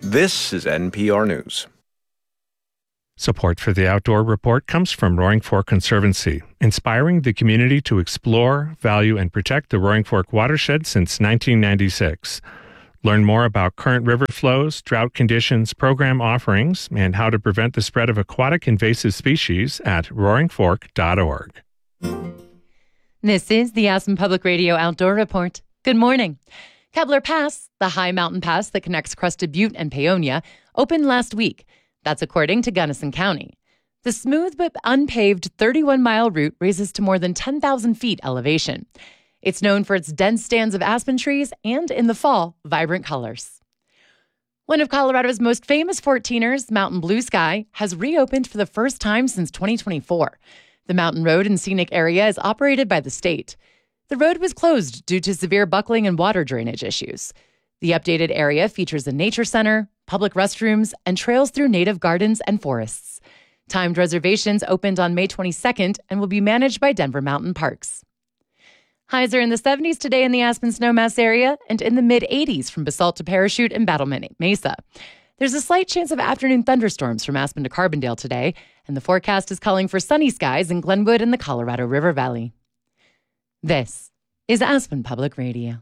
This is NPR News. Support for the Outdoor Report comes from Roaring Fork Conservancy, inspiring the community to explore, value, and protect the Roaring Fork watershed since 1996. Learn more about current river flows, drought conditions, program offerings, and how to prevent the spread of aquatic invasive species at roaringfork.org. This is the Aspen Public Radio Outdoor Report. Good morning. Kebler Pass, the high mountain pass that connects Crested Butte and Paonia, opened last week. That's according to Gunnison County. The smooth but unpaved 31-mile route raises to more than 10,000 feet elevation. It's known for its dense stands of aspen trees and, in the fall, vibrant colors. One of Colorado's most famous 14ers, Mountain Blue Sky, has reopened for the first time since 2024. The mountain road and scenic area is operated by the state. The road was closed due to severe buckling and water drainage issues. The updated area features a nature center, public restrooms, and trails through native gardens and forests. Timed reservations opened on May 22nd and will be managed by Denver Mountain Parks. Highs are in the 70s today in the Aspen Snowmass area and in the mid-80s from Basalt to Parachute and Battlement Mesa. There's a slight chance of afternoon thunderstorms from Aspen to Carbondale today, and the forecast is calling for sunny skies in Glenwood and the Colorado River Valley. This is Aspen Public Radio.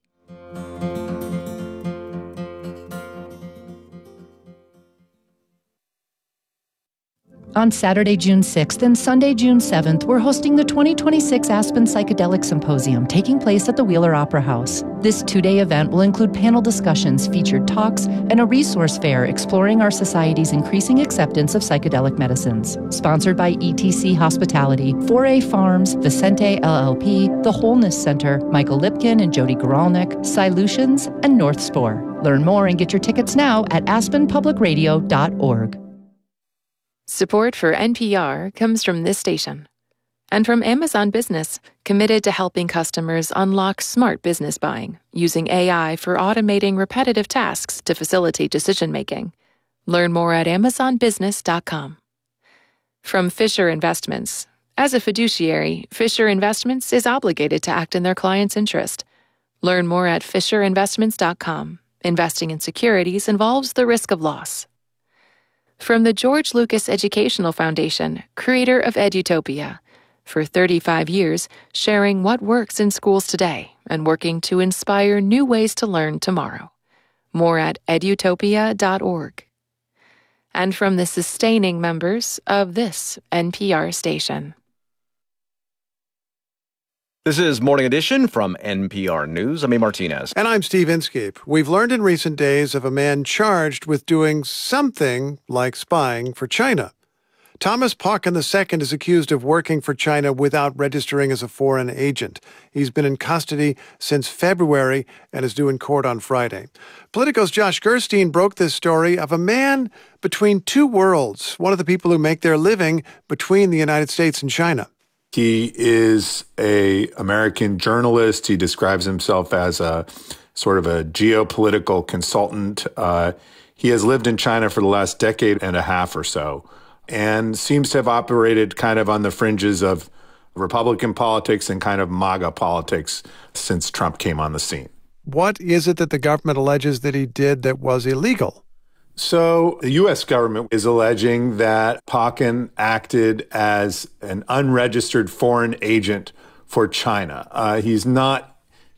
On Saturday, June 6th and Sunday, June 7th, we're hosting the 2026 Aspen Psychedelic Symposium taking place at the Wheeler Opera House. This two-day event will include panel discussions, featured talks, and a resource fair exploring our society's increasing acceptance of psychedelic medicines. Sponsored by ETC Hospitality, 4A Farms, Vicente LLP, The Wholeness Center, Michael Lipkin and Jody Goralnik, Solutions, and North Spore. Learn more and get your tickets now at aspenpublicradio.org. Support for NPR comes from this station and from Amazon Business, committed to helping customers unlock smart business buying using AI for automating repetitive tasks to facilitate decision-making. Learn more at amazonbusiness.com. From Fisher Investments. As a fiduciary, Fisher Investments is obligated to act in their client's interest. Learn more at fisherinvestments.com. Investing in securities involves the risk of loss. From the George Lucas Educational Foundation, creator of Edutopia. For 35 years, sharing what works in schools today and working to inspire new ways to learn tomorrow. More at edutopia.org. And from the sustaining members of this NPR station. This is Morning Edition from NPR News. I'm A. Martinez. And I'm Steve Inskeep. We've learned in recent days of a man charged with doing something like spying for China. Thomas Pauken II is accused of working for China without registering as a foreign agent. He's been in custody since February and is due in court on Friday. Politico's Josh Gerstein broke this story of a man between two worlds, one of the people who make their living between the United States and China. He is an American journalist. He describes himself as a sort of a geopolitical consultant. He has lived in China for the last decade and a half or so and seems to have operated kind of on the fringes of Republican politics and kind of MAGA politics since Trump came on the scene. What is it that the government alleges that he did that was illegal? So the U.S. government is alleging that Pauken acted as an unregistered foreign agent for China. He's not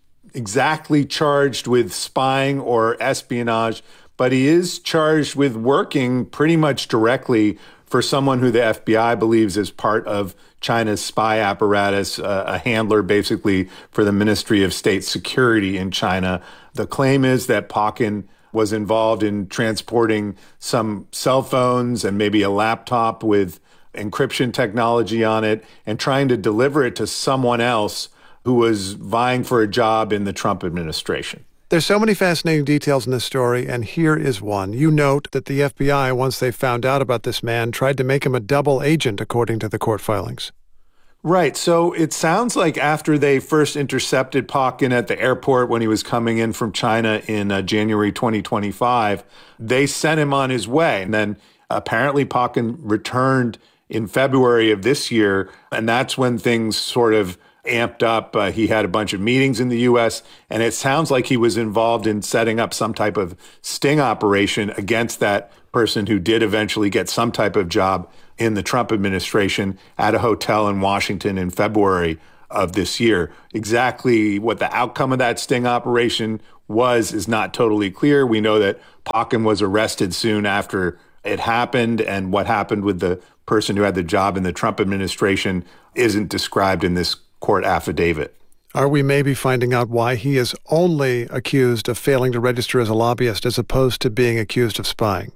exactly charged with spying or espionage, but he is charged with working pretty much directly for someone who the FBI believes is part of China's spy apparatus, a handler basically for the Ministry of State Security in China. The claim is that Pauken was involved in transporting some cell phones and maybe a laptop with encryption technology on it and trying to deliver it to someone else who was vying for a job in the Trump administration. There's so many fascinating details in this story, and here is one. You note that the FBI, once they found out about this man, tried to make him a double agent, according to the court filings. Right. So it sounds like after they first intercepted Pauken at the airport when he was coming in from China in January 2025, they sent him on his way. And then apparently Pauken returned in February of this year, and that's when things sort of amped up. He had a bunch of meetings in the U.S., and it sounds like he was involved in setting up some type of sting operation against that person who did eventually get some type of job in the Trump administration at a hotel in Washington in February of this year. Exactly what the outcome of that sting operation was is not totally clear. We know that Pauken was arrested soon after it happened, and what happened with the person who had the job in the Trump administration isn't described in this court affidavit. Are we maybe finding out why he is only accused of failing to register as a lobbyist as opposed to being accused of spying?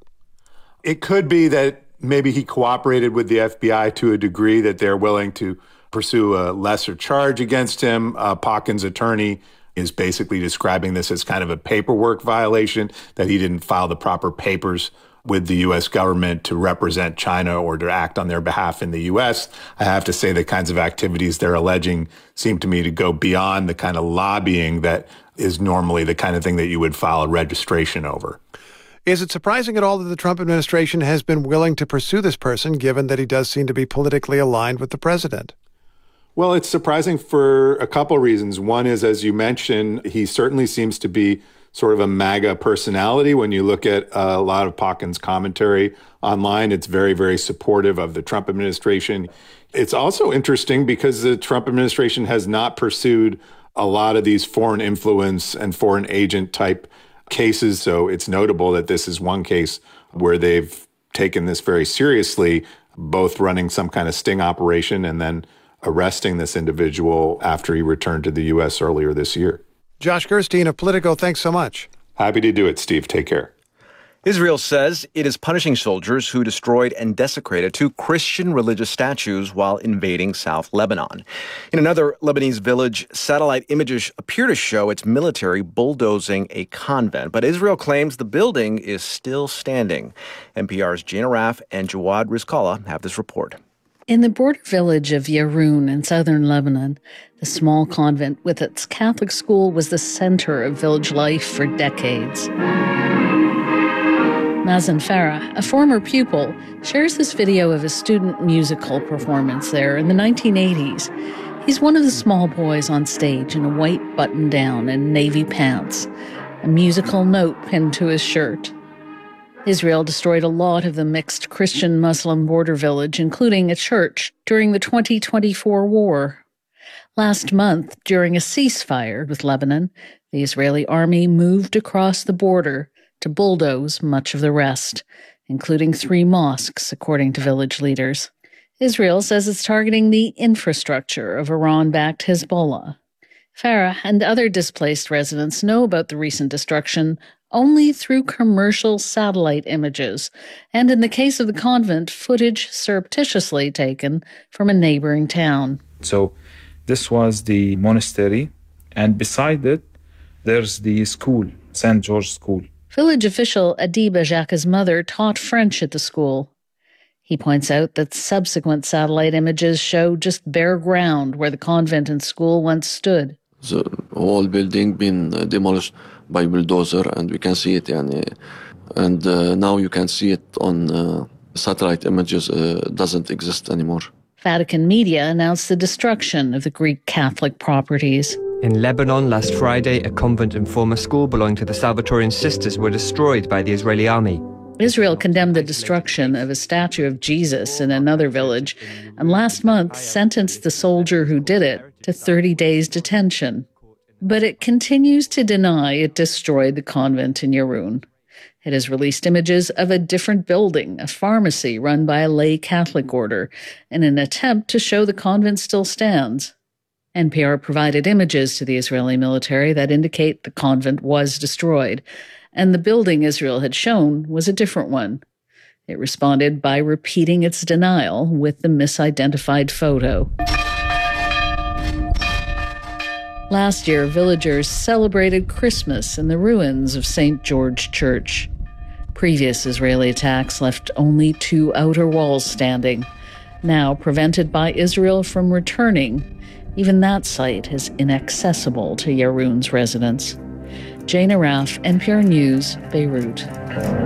It could be that maybe he cooperated with the FBI to a degree that they're willing to pursue a lesser charge against him. Pauken's attorney is basically describing this as kind of a paperwork violation, that he didn't file the proper papers with the U.S. government to represent China or to act on their behalf in the U.S. I have to say the kinds of activities they're alleging seem to me to go beyond the kind of lobbying that is normally the kind of thing that you would file a registration over. Is it surprising at all that the Trump administration has been willing to pursue this person, given that he does seem to be politically aligned with the president? Well, it's surprising for a couple reasons. One is, as you mentioned, he certainly seems to be sort of a MAGA personality. When you look at a lot of Pauken's commentary online, it's very, very supportive of the Trump administration. It's also interesting because the Trump administration has not pursued a lot of these foreign influence and foreign agent type cases. So it's notable that this is one case where they've taken this very seriously, both running some kind of sting operation and then arresting this individual after he returned to the U.S. earlier this year. Josh Gerstein of Politico, thanks so much. Happy to do it, Steve. Take care. Israel says it is punishing soldiers who destroyed and desecrated 2 Christian religious statues while invading South Lebanon. In another Lebanese village, satellite images appear to show its military bulldozing a convent, but Israel claims the building is still standing. NPR's Gina Raff and Jawad Rizkallah have this report. In the border village of Yaroun in southern Lebanon, the small convent with its Catholic school was the center of village life for decades. Mazen Farah, a former pupil, shares this video of a student musical performance there in the 1980s. He's one of the small boys on stage in a white button-down and navy pants, a musical note pinned to his shirt. Israel destroyed a lot of the mixed Christian-Muslim border village, including a church, during the 2024 war. Last month, during a ceasefire with Lebanon, the Israeli army moved across the border to bulldoze much of the rest, including 3 mosques, according to village leaders. Israel says it's targeting the infrastructure of Iran-backed Hezbollah. Farah and other displaced residents know about the recent destruction only through commercial satellite images, and in the case of the convent, footage surreptitiously taken from a neighboring town. So this was the monastery, and beside it, there's the school, St. George School. Village official Adiba Jacques' mother taught French at the school. He points out that subsequent satellite images show just bare ground where the convent and school once stood. The whole building been demolished by bulldozer, and we can see it. And now you can see it on satellite images. Doesn't exist anymore. Vatican media announced the destruction of the Greek Catholic properties. In Lebanon last Friday, a convent and former school belonging to the Salvatorian Sisters were destroyed by the Israeli army. Israel condemned the destruction of a statue of Jesus in another village, and last month sentenced the soldier who did it to 30 days detention. But it continues to deny it destroyed the convent in Yaroun. It has released images of a different building, a pharmacy run by a lay Catholic order, in an attempt to show the convent still stands. NPR provided images to the Israeli military that indicate the convent was destroyed, and the building Israel had shown was a different one. It responded by repeating its denial with the misidentified photo. Last year, villagers celebrated Christmas in the ruins of St. George Church. Previous Israeli attacks left only 2 outer walls standing. Now, prevented by Israel from returning, even that site is inaccessible to Yaroun's residents. Jana Raff, NPR News, Beirut.